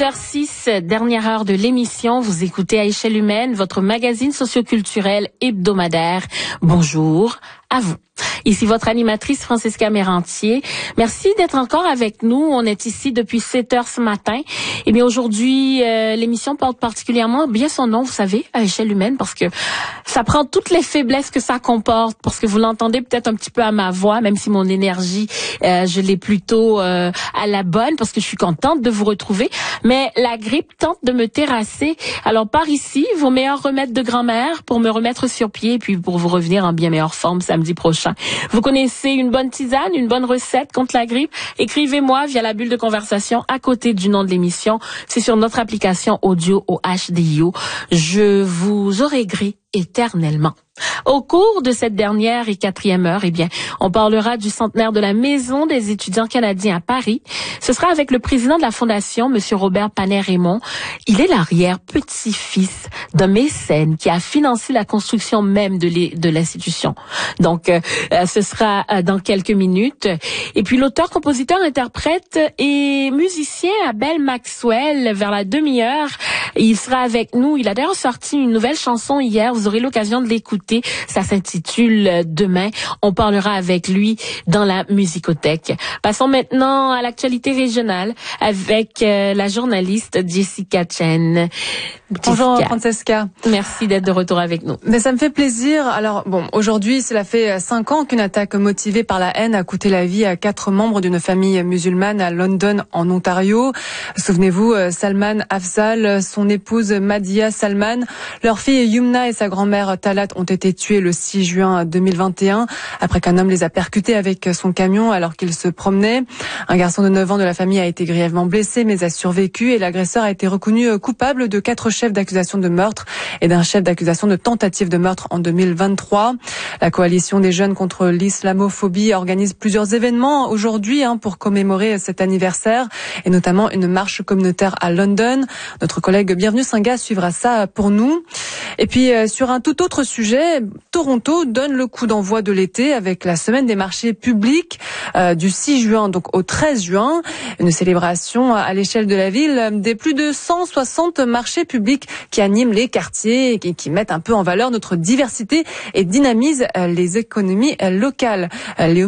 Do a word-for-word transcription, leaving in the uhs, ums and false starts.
heures six, dernière heure de l'émission. Vous écoutez À échelle humaine, votre magazine socioculturel hebdomadaire. Bonjour à vous. Ici votre animatrice Francesca Mérantier. Merci d'être encore avec nous. On est ici depuis sept heures ce matin. Et bien aujourd'hui, euh, l'émission porte particulièrement bien son nom, vous savez, à échelle humaine, parce que ça prend toutes les faiblesses que ça comporte, parce que vous l'entendez peut-être un petit peu à ma voix, même si mon énergie, euh, je l'ai plutôt euh, à la bonne, parce que je suis contente de vous retrouver. Mais la grippe tente de me terrasser. Alors par ici, vos meilleurs remèdes de grand-mère pour me remettre sur pied et puis pour vous revenir en bien meilleure forme samedi prochain. Vous connaissez une bonne tisane, une bonne recette contre la grippe? Écrivez-moi via la bulle de conversation à côté du nom de l'émission. C'est sur notre application audio au H D I O. Je vous aurai gris éternellement. Au cours de cette dernière et quatrième heure, eh bien, on parlera du centenaire de la Maison des étudiants canadiens à Paris. Ce sera avec le président de la Fondation, Monsieur Robert Panet-Raymond. Il est l'arrière-petit-fils d'un mécène qui a financé la construction même de l'institution. Donc, euh, ce sera dans quelques minutes. Et puis, l'auteur, compositeur, interprète et musicien Abel Maxwell, vers la demi-heure, il sera avec nous. Il a d'ailleurs sorti une nouvelle chanson hier. Vous aurez l'occasion de l'écouter. Ça s'intitule Demain. On parlera avec lui dans la musicothèque. Passons maintenant à l'actualité régionale avec euh, la journaliste Jessica Chen. Bonjour Francesca. Merci d'être de retour avec nous. Mais ça me fait plaisir. Alors bon, aujourd'hui, cela fait cinq ans qu'une attaque motivée par la haine a coûté la vie à quatre membres d'une famille musulmane à London, en Ontario. Souvenez-vous, Salman Afzal, son épouse Madia Salman, leur fille Yumna et sa grand-mère Talat ont été tués le six juin deux mille vingt et un après qu'un homme les a percutés avec son camion alors qu'ils se promenaient. Un garçon de neuf ans de la famille a été grièvement blessé mais a survécu et l'agresseur a été reconnu coupable de quatre chefs d'accusation de meurtre et d'un chef d'accusation de tentative de meurtre en deux mille vingt-trois. La coalition des jeunes contre l'islamophobie organise plusieurs événements aujourd'hui hein, pour commémorer cet anniversaire et notamment une marche communautaire à London. Notre collègue Bienvenue Singa suivra ça pour nous. Et puis euh, sur un tout autre sujet, Toronto donne le coup d'envoi de l'été avec la semaine des marchés publics euh, du six juin donc au treize juin, une célébration à l'échelle de la ville des plus de cent soixante marchés publics qui animent les quartiers et qui, qui mettent un peu en valeur notre diversité et dynamisent les économies locales.